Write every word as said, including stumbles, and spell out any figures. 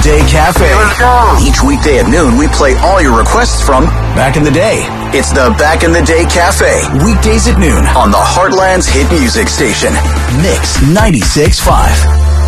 Day Cafe. Let's go. Each weekday at noon, we play all your requests from back in the day. It's the Back in the Day Cafe. Weekdays at noon on the Heartland's hit music station, Mix ninety-six point five.